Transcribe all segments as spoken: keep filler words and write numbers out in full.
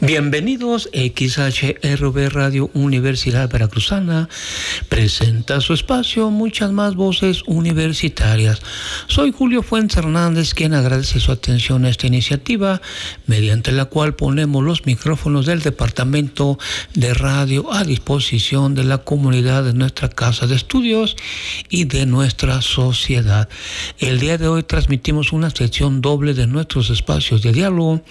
Bienvenidos. X H R V Radio Universidad Veracruzana presenta su espacio Muchas Más Voces Universitarias. Soy Julio Fuentes Hernández, quien agradece su atención a esta iniciativa, mediante la cual ponemos los micrófonos del Departamento de Radio a disposición de la comunidad de nuestra casa de estudios y de nuestra sociedad. El día de hoy transmitimos una sección doble de nuestros espacios de diálogo.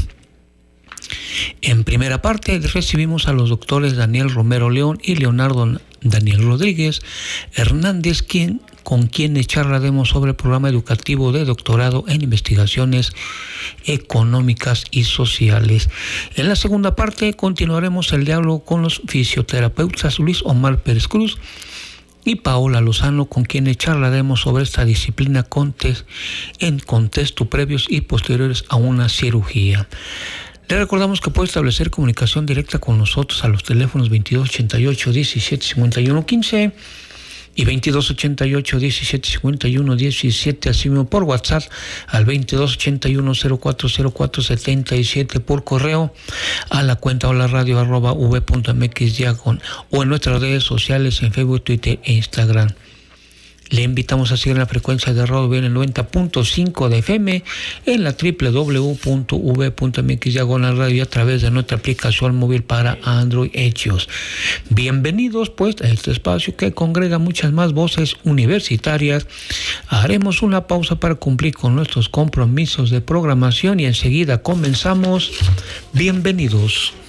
En primera parte recibimos a los doctores Daniel Romero León y Leonardo Daniel Rodríguez Hernández, quien, con quienes charlaremos sobre el programa educativo de doctorado en investigaciones económicas y sociales. En la segunda parte continuaremos el diálogo con los fisioterapeutas Luis Omar Pérez Cruz y Paola Lozano, con quienes charlaremos sobre esta disciplina en contextos previos y posteriores a una cirugía. Le recordamos que puede establecer comunicación directa con nosotros a los teléfonos veintidós ochenta y ocho, diecisiete cincuenta y uno, quince y veintidós ochenta y ocho, diecisiete cincuenta y uno, diecisiete, así mismo por WhatsApp al veintidós ochenta y uno, cero cuatro cero cuatro, setenta y siete, por correo a la cuenta hola radio arroba v punto m x diagon o en nuestras redes sociales en Facebook, Twitter e Instagram. Le invitamos a seguir la frecuencia de Radio en el noventa punto cinco de F M, en la doble u doble u doble u punto v punto m x diagonal radio y a través de nuestra aplicación móvil para Android Hechos. Bienvenidos pues a este espacio que congrega muchas más voces universitarias. Haremos una pausa para cumplir con nuestros compromisos de programación y enseguida comenzamos. Bienvenidos.